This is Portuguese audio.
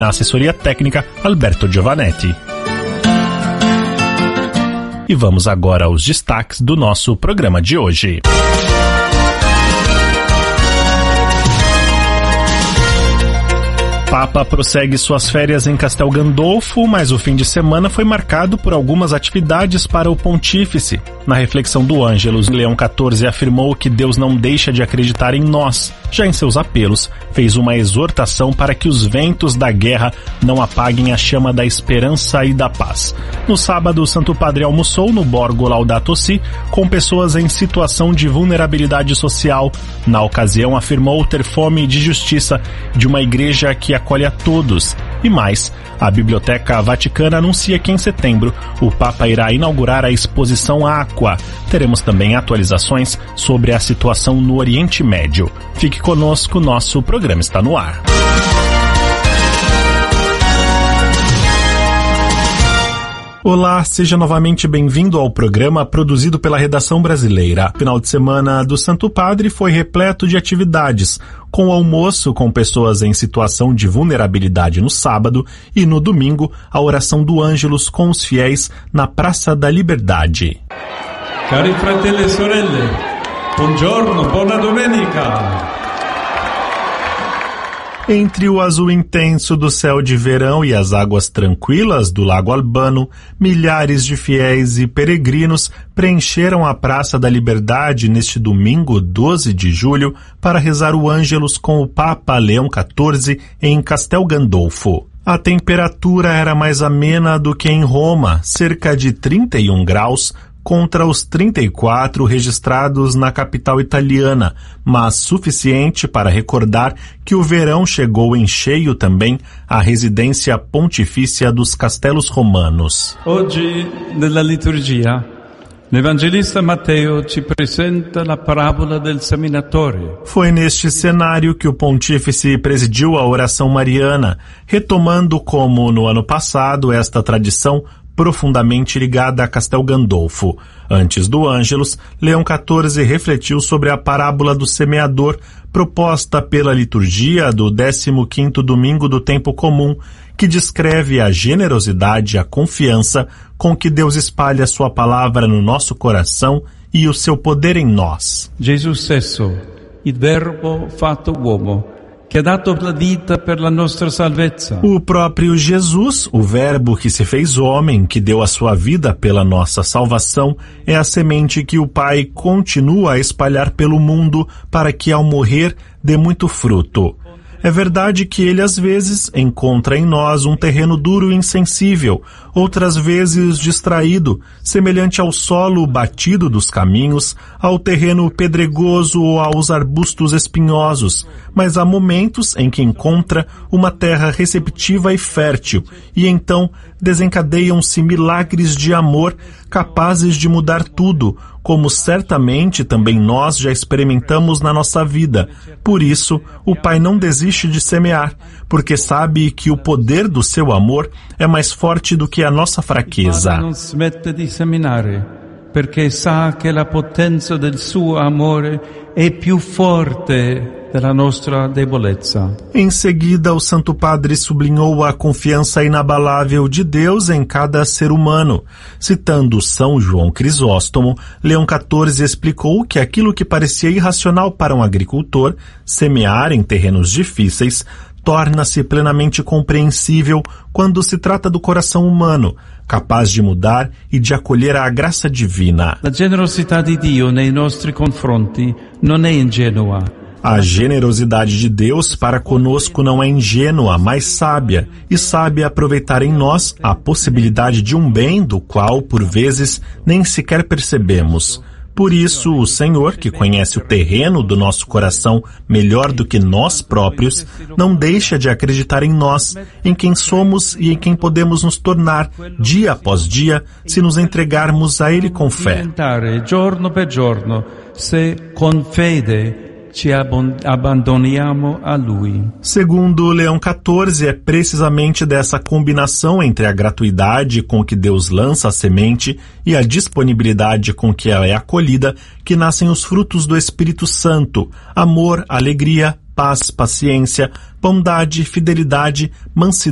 Na assessoria técnica, Alberto Giovanetti. E vamos agora aos destaques do nosso programa de hoje. Papa prossegue suas férias em Castel Gandolfo, mas o fim de semana foi marcado por algumas atividades para o pontífice. Na reflexão do Ângelus, Leão XIV afirmou que Deus não deixa de acreditar em nós. Já em seus apelos, fez uma exortação para que os ventos da guerra não apaguem a chama da esperança e da paz. No sábado, o Santo Padre almoçou no Borgo Laudato Si com pessoas em situação de vulnerabilidade social. Na ocasião, afirmou ter fome de justiça de uma igreja que acolhe a todos. E mais, a Biblioteca Vaticana anuncia que em setembro o Papa irá inaugurar a exposição Aqua. Teremos também atualizações sobre a situação no Oriente Médio. Fique conosco, nosso programa está no ar. Olá, seja novamente bem-vindo ao programa produzido pela Redação Brasileira. O final de semana do Santo Padre foi repleto de atividades, com almoço com pessoas em situação de vulnerabilidade no sábado e no domingo a oração do Ângelus com os fiéis na Praça da Liberdade. Cari fratelli e sorelle, buongiorno, buona domenica! Entre o azul intenso do céu de verão e as águas tranquilas do Lago Albano, milhares de fiéis e peregrinos preencheram a Praça da Liberdade neste domingo, 12 de julho, para rezar o Ângelus com o Papa Leão XIV em Castel Gandolfo. A temperatura era mais amena do que em Roma, cerca de 31 graus, contra os 34 registrados na capital italiana, mas suficiente para recordar que o verão chegou em cheio também à residência pontifícia dos Castelos Romanos. Oggi, nella liturgia, l'Evangelista Matteo ci presenta la parabola del seminatore. Foi neste cenário que o pontífice presidiu a oração mariana, retomando como no ano passado esta tradição profundamente ligada a Castel Gandolfo. Antes do Ângelus, Leão XIV refletiu sobre a parábola do semeador proposta pela liturgia do 15º domingo do tempo comum, que descreve a generosidade e a confiança com que Deus espalha sua palavra no nosso coração e o seu poder em nós. Gesù stesso, il verbo fatto uomo, que ha dato la vita per la nostra salvezza. O próprio Jesus, o verbo que se fez homem, que deu a sua vida pela nossa salvação, é a semente que o Pai continua a espalhar pelo mundo para que ao morrer dê muito fruto. É verdade que ele às vezes encontra em nós um terreno duro e insensível, outras vezes distraído, semelhante ao solo batido dos caminhos, ao terreno pedregoso ou aos arbustos espinhosos, mas há momentos em que encontra uma terra receptiva e fértil, e então desencadeiam-se milagres de amor capazes de mudar tudo, como certamente também nós já experimentamos na nossa vida. Por isso, o Pai não desiste de semear, porque sabe que o poder do seu amor é mais forte do que a nossa fraqueza. Non smette di seminare, perché sa che la potenza del suo amore è più forte della nostra debolezza. Em seguida, o Santo Padre sublinhou a confiança inabalável de Deus em cada ser humano. Citando São João Crisóstomo, Leão XIV explicou que aquilo que parecia irracional para um agricultor, semear em terrenos difíceis, torna-se plenamente compreensível quando se trata do coração humano, capaz de mudar e de acolher a graça divina. La generosità di Dio nei nostri confronti non è ingenua. A generosidade de Deus para conosco não é ingênua, mas sábia, e sabe aproveitar em nós a possibilidade de um bem do qual, por vezes, nem sequer percebemos. Por isso, o Senhor, que conhece o terreno do nosso coração melhor do que nós próprios, não deixa de acreditar em nós, em quem somos e em quem podemos nos tornar, dia após dia, se nos entregarmos a Ele com fé. Giorno per giorno, se con fede ci abbandoniamo a Lui. Segundo Leão XIV, é precisamente dessa combinação entre a gratuidade com que Deus lança a semente e a disponibilidade com que ela é acolhida que nascem os frutos do Espírito Santo: amor, alegria, paz, paciência, bondade, fidelidade, mansidão